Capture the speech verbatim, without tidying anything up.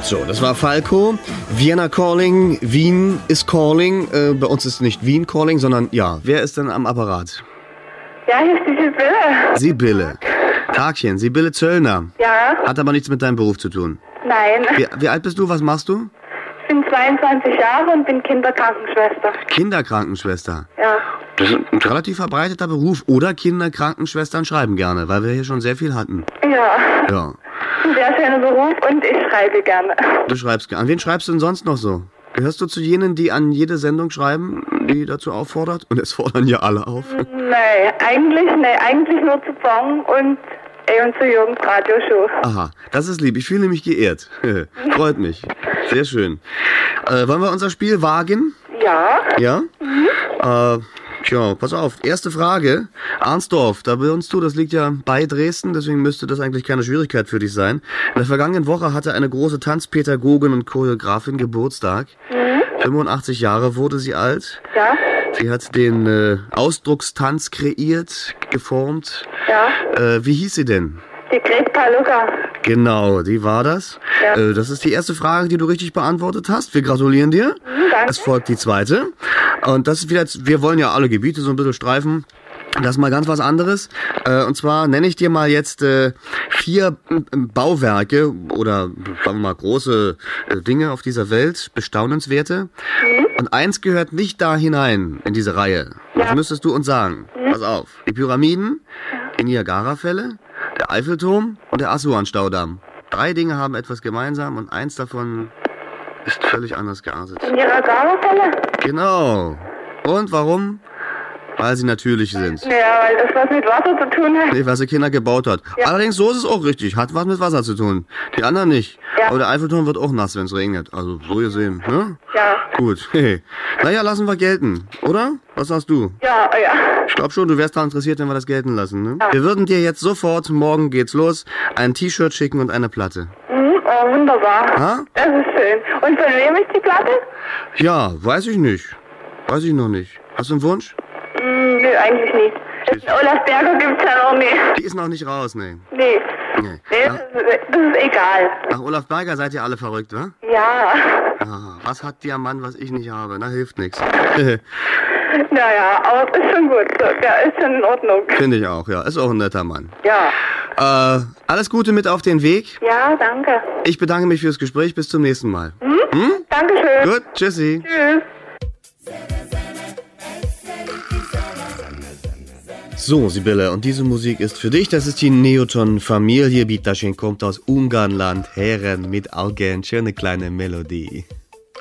So, das war Falco. Vienna Calling, Wien is calling. Äh, bei uns ist nicht Wien calling, sondern ja. Wer ist denn am Apparat? Ja, hier ist die Sibylle. Sibylle. Tagchen, Sibylle Zöllner. Ja? Hat aber nichts mit deinem Beruf zu tun. Nein. Wie, wie alt bist du? Was machst du? Ich bin zweiundzwanzig Jahre und bin Kinderkrankenschwester. Kinderkrankenschwester. Ja. Das ist ein relativ verbreiteter Beruf. Oder Kinderkrankenschwestern schreiben gerne, weil wir hier schon sehr viel hatten. Ja. Ja. Ein sehr schöner Beruf und ich schreibe gerne. Du schreibst gerne. An wen schreibst du denn sonst noch so? Gehörst du zu jenen, die an jede Sendung schreiben, die dazu auffordert? Und es fordern ja alle auf. Nee, eigentlich, nee, eigentlich nur zu Bong und, ey, und zu Jürgens Radioshow. Aha, das ist lieb. Ich fühle mich geehrt. Freut mich. Sehr schön. Äh, wollen wir unser Spiel wagen? Ja. Ja? Mhm. Äh, tja, pass auf. Erste Frage. Arnsdorf, da wohnst du, das liegt ja bei Dresden, deswegen müsste das eigentlich keine Schwierigkeit für dich sein. In der vergangenen Woche hatte eine große Tanzpädagogin und Choreografin Geburtstag. Mhm. fünfundachtzig Jahre wurde sie alt. Ja. Sie hat den äh, Ausdruckstanz kreiert, geformt. Ja. Äh, wie hieß sie denn? Die Greta Luca. Genau, die war das. Ja. Äh, das ist die erste Frage, die du richtig beantwortet hast. Wir gratulieren dir. Mhm, danke. Es folgt die zweite. Und das ist wieder, wir wollen ja alle Gebiete so ein bisschen streifen. Das ist mal ganz was anderes. Äh, und zwar nenne ich dir mal jetzt äh, vier Bauwerke oder sagen wir mal große äh, Dinge auf dieser Welt, bestaunenswerte. Mhm. Und eins gehört nicht da hinein in diese Reihe. Ja. Das müsstest du uns sagen. Mhm. Pass auf. Die Pyramiden, ja. Die Niagarafälle, der Eiffelturm und der Assuan-Staudamm. Drei Dinge haben etwas gemeinsam und eins davon ist völlig anders geartet. Die Niagarafälle? Genau. Und warum? Weil sie natürlich sind. Ja, weil das was mit Wasser zu tun hat. Nee, was der Kinder gebaut hat. Ja. Allerdings, so ist es auch richtig. Hat was mit Wasser zu tun. Die anderen nicht. Ja. Aber der Eiffelturm wird auch nass, wenn es regnet. Also, so gesehen, ne? Ja. Gut. Hey. Naja, lassen wir gelten. Oder? Was sagst du? Ja, ja. Ich glaube schon, du wärst daran interessiert, wenn wir das gelten lassen, ne? Ja. Wir würden dir jetzt sofort, morgen geht's los, ein T-Shirt schicken und eine Platte. Mhm, oh, wunderbar. Ha? Das ist schön. Und von wem ist die Platte? Ja, weiß ich nicht. Weiß ich noch nicht. Hast du einen Wunsch? Mm, nö, eigentlich nicht. Das Olaf Berger gibt's ja noch nicht. Die ist noch nicht raus, ne? Nee. Nee, nee das, ist, das ist egal. Nach Olaf Berger seid ihr alle verrückt, wa? Ja. Ah, was hat der Mann, was ich nicht habe? Na, hilft nix. Naja, aber es ist schon gut. So, der ist schon in Ordnung. Finde ich auch, ja. Ist auch ein netter Mann. Ja. Äh, alles Gute mit auf den Weg. Ja, danke. Ich bedanke mich fürs Gespräch. Bis zum nächsten Mal. Hm? Hm? Dankeschön. Gut, tschüssi. Tschüss. So, Sibylle, und diese Musik ist für dich. Das ist die Neoton-Familie. Bitaschen kommt aus Ungarnland. Herren mit Augen. Schöne kleine Melodie.